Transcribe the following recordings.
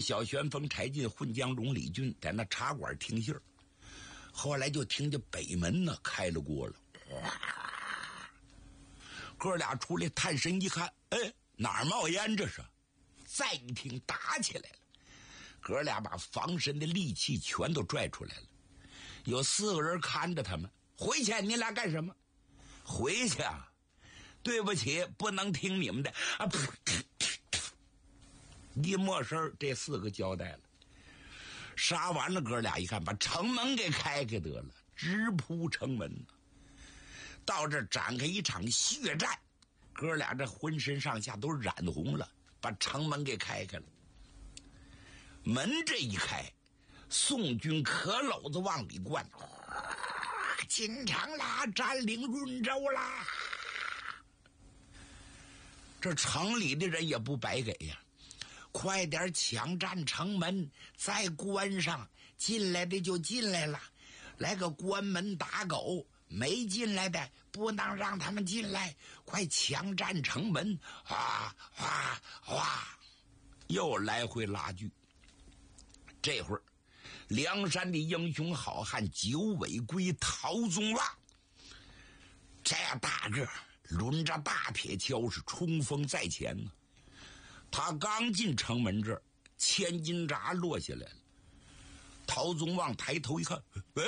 小旋风柴进、混江荣、李俊在那茶馆听信儿，后来就听见北门呢开了锅了，哥俩出来探身一看，哪儿冒烟这是？再一听打起来了，哥俩把防身的利器全都拽出来了，有4个人看着他们。回去，你俩干什么？回去啊！对不起，不能听你们的啊！一没事，这4个交代了。杀完了，哥俩一看，把城门给开得了，直扑城门。到这展开一场血战，哥俩这浑身上下都染红了，把城门给开了。门这一开，宋军可篓子往里灌，进城啦，占领润州啦！这城里的人也不白给呀，快点抢占城门，再关上，进来的就进来了，来个关门打狗，没进来的不能让他们进来，快抢占城门！又来回拉锯。这会儿梁山的英雄好汉九尾龟陶宗旺，这大个抡着大铁锹是冲锋在前呢。他刚进城门这儿，千斤闸落下来了。陶宗旺抬头一看，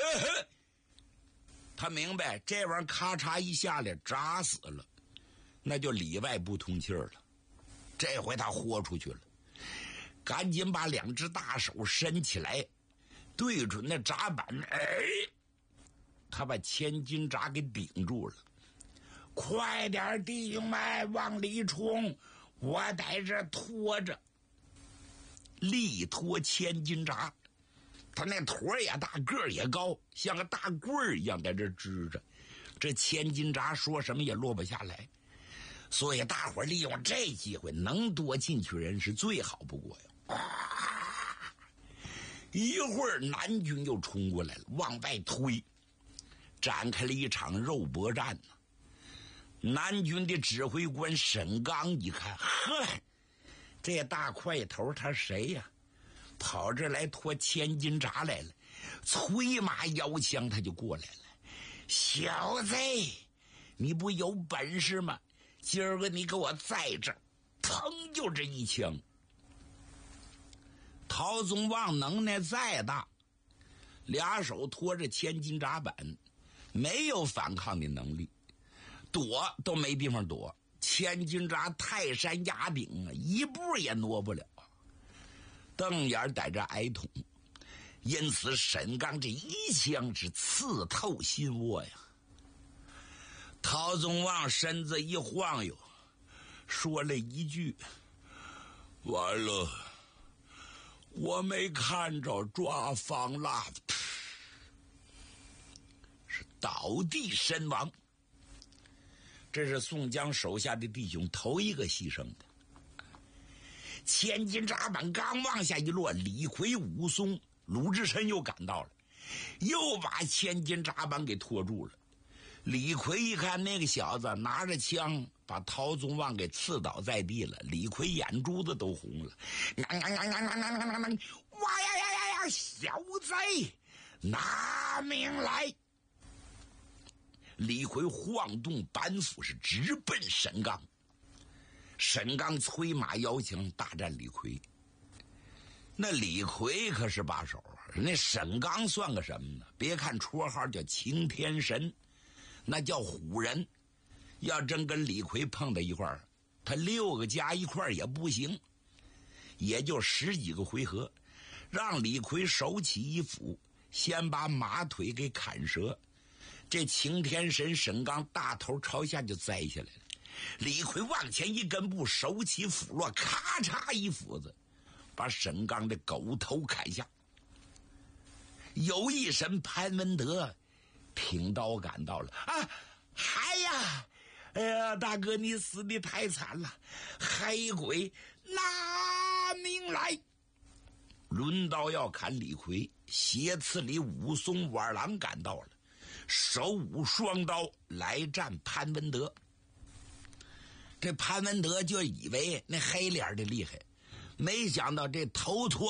他明白这玩意儿咔嚓一下来扎死了，那就里外不通气儿了。这回他豁出去了，赶紧把2只大手伸起来，对准那闸板，他把千斤闸给顶住了。快点，弟兄们，往里冲！我在这拖着，力拖千斤闸。他那腿也大，个儿也高，像个大棍儿一样在这支着，这千斤闸说什么也落不下来。所以大伙利用这机会，能多进去人是最好不过呀。一会儿南军又冲过来了，往外推，展开了一场肉搏战呢。南军的指挥官沈刚一看，这大块头他谁呀？跑这来拖千斤闸来了，催马摇枪他就过来了。小子，你不有本事吗？今儿个你给我在这儿，腾就这一枪。陶宗旺能耐再大，2手拖着千斤闸板，没有反抗的能力，躲都没地方躲，千斤闸泰山压顶啊，一步也挪不了，瞪眼在这挨捅。因此沈刚这一枪是刺透心窝呀。陶宗旺身子一晃悠，说了一句：完了，我没看着抓放蜡，是倒地身亡。这是宋江手下的弟兄头一个牺牲的。千斤闸板刚往下一落，李逵、武松、鲁智深又赶到了，又把千斤闸板给拖住了。李逵一看那个小子拿着枪把陶宗旺给刺倒在地了，李逵眼珠子都红了。哇呀，小子，拿命来！李逵晃动板斧是直奔沈刚。沈刚催马摇枪大战李逵。那李逵可是把手，那沈刚算个什么呢？别看绰号叫擎天神，那叫虎人。要真跟李逵碰在一块儿，他6个加一块儿也不行，也就10几个回合，让李逵手起一斧，先把马腿给砍折。这擎天神沈刚大头朝下就栽下来了，李逵往前一根步，手起斧落，咔嚓一斧子把沈刚的狗头砍下。有一神潘文德挺刀赶到了啊！嗨呀，哎呀，大哥你死的太惨了，黑鬼拿命来！抡刀要砍李逵，斜刺里武松、武二郎赶到了，手舞双刀来战潘文德。这潘文德就以为那黑脸的厉害，没想到这头脱